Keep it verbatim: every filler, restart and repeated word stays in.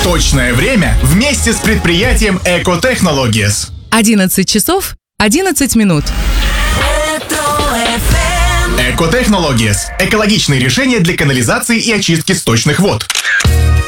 Точное время вместе с предприятием Eco Technologies. одиннадцать часов одиннадцать минут. Eco Technologies – экологичные решения для канализации и очистки сточных вод.